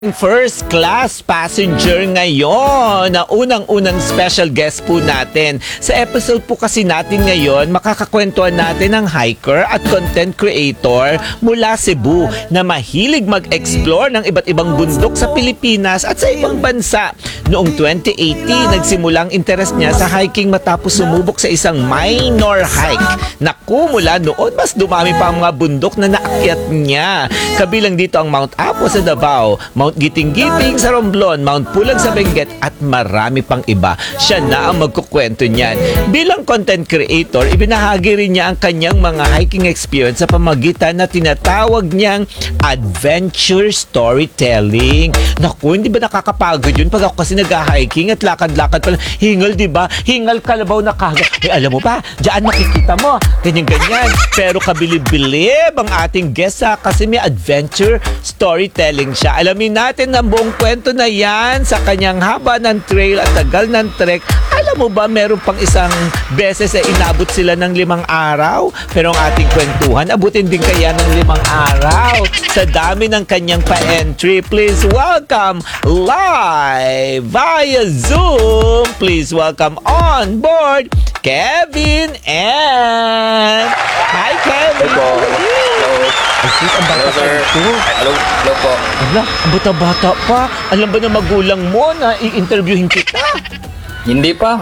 First class passenger ngayon na unang-unang special guest po natin. Sa episode po kasi natin ngayon, makakakwentuhan natin ng hiker at content creator mula Cebu na mahilig mag-explore ng iba't ibang bundok sa Pilipinas at sa ibang bansa. Noong 2018, nagsimulang interest niya sa hiking matapos sumubok sa isang minor hike. Naku, mula noon, mas dumami pa ang mga bundok na naakyat niya. Kabilang dito ang Mount Apo sa Davao, Mount Giting-Giting sa Romblon, Mount Pulag sa Benguet at marami pang iba. Siya na ang magkukwento niyan. Bilang content creator, ibinahagi rin niya ang kanyang mga hiking experience sa pamagitan na tinatawag niyang adventure storytelling. Naku, hindi ba nakakapagod yun? Pag ako kasi nag-hiking at lakad-lakad pala, hingal, di ba? Hingal kalabaw na kaga. Alam mo ba, diyan makikita mo, ganyan-ganyan. Pero kabilib-bilib ang ating guest kasi may adventure storytelling siya. Alamin natin ang buong kwento na yan sa kanyang haba ng trail at tagal ng trek. Alam mo ba, meron pang isang beses na inabot sila ng 5 araw? Pero ang ating kwentuhan, abutin din kaya ng 5 araw. Sa dami ng kanyang pa-entry, please welcome live via Zoom. Please welcome on board Kevin and... Hi, Kevin! Hello po. Ang bata Hello, sir. Hello po. Ala, ang bata-bata pa. Alam ba na magulang mo na i-interviewin kita? Hindi pa.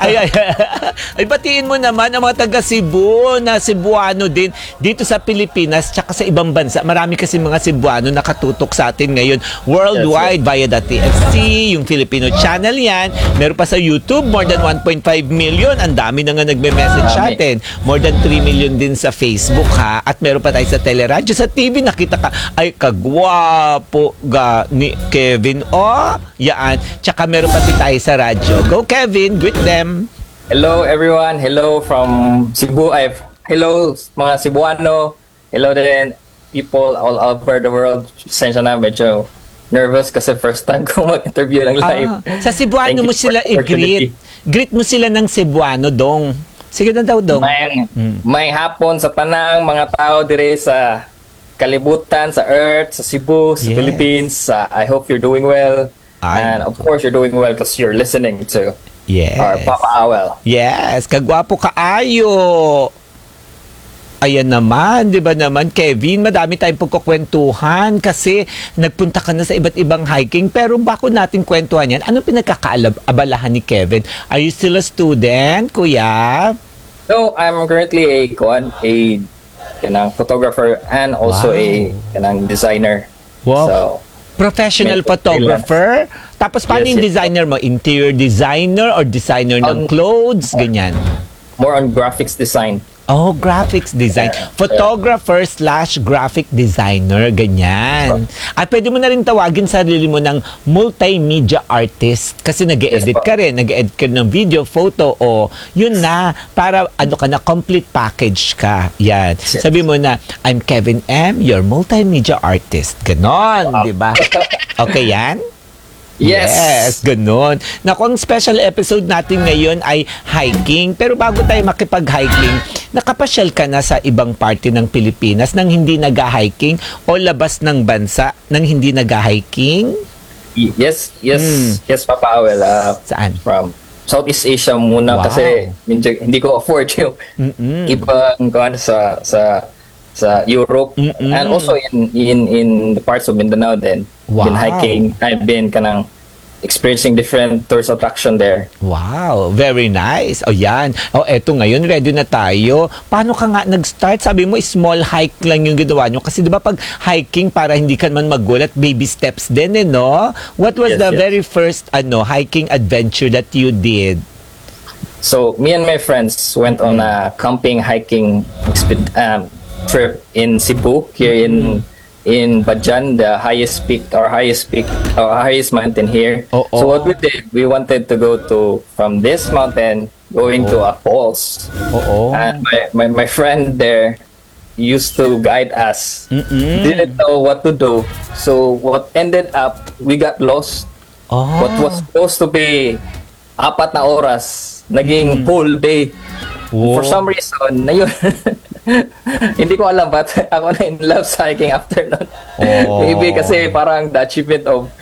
Ay, batiin mo naman ang mga taga Cebu na Cebuano din dito sa Pilipinas tsaka sa ibang bansa. Marami kasi mga Cebuano nakatutok sa atin ngayon worldwide via the TFC, yung Filipino channel yan. Meron pa sa YouTube, more than 1.5 million. Ang dami na nga nagme-message sa atin. More than 3 million din sa Facebook, ha? At meron pa tayo sa teleradyo. Sa TV, nakita ka, ay, kagwapo ga ni Kevin. Oh, yan. Tsaka meron pa tayo sa radyo. Go, Kevin, greet them. Hello everyone. Hello from Cebu. Hello mga Cebuano. Hello din people all over the world. Sensya na, medyo nervous kasi first time ko mag-interview ng live. Sa Cebuano mo sila i-greet. Greet mo sila ng Cebuano, dong. Sige na daw, dong. May hapon sa tanang mga tao dire sa kalibutan, sa Earth, sa Cebu, sa Philippines. I hope you're doing well. And of course, you're doing well because you're listening to our Papa Awel. Yes, kagwapo kaayo. Ayan naman, di ba naman, Kevin, madami tayong pagkukwentuhan kasi nagpunta ka na sa iba't ibang hiking. Pero bago natin kwentuhan yan, ano pinagkakaabalahan ni Kevin? Are you still a student, kuya? No, I'm currently a photographer and also a designer. Wow. So, professional photographer? Tapos paano yung designer mo? Interior designer or designer ng clothes? Ganyan. More on graphics design. Oh, graphics design. Photographer / graphic designer. Ganyan. At pwede mo na rin tawagin sarili mo ng multimedia artist. Kasi nag-edit ka rin. Nag-edit ka ng video, photo, o yun na. Para complete package ka. Yan. Sabi mo na, I'm Kevin M., your multimedia artist. Ganon, wow. Diba? Okay yan? Yes, ganun. Naku, ang special episode natin ngayon ay hiking. Pero bago tayo makipag-hiking, nakapasyal ka na sa ibang parte ng Pilipinas nang hindi nag-hiking o labas ng bansa nang hindi nag-hiking? Yes, Papa Awel. Saan? From Southeast Asia muna kasi hindi ko afford yung ibang sa Europe and also in the parts of Mindanao then. Been hiking. I've been experiencing different tourist attraction there. Wow, very nice. O yan. O eto ngayon, ready na tayo. Paano ka nga nag-start? Sabi mo, small hike lang yung ginawa nyo. Kasi diba pag hiking, para hindi ka man magulat, baby steps din, no? What was the very first hiking adventure that you did? So, me and my friends went on a camping, hiking trip in Cebu, here in Bajan, the highest mountain here. So what we did, we wanted to go from this mountain going to a falls. And my friend there used to guide us. Didn't know what to do. So what ended up, we got lost. What was supposed to be 4 na oras, naging full day. For some reason, Hindi ko alam, but ako na in love sa hiking after nun. Oh. Maybe kasi parang the achievement of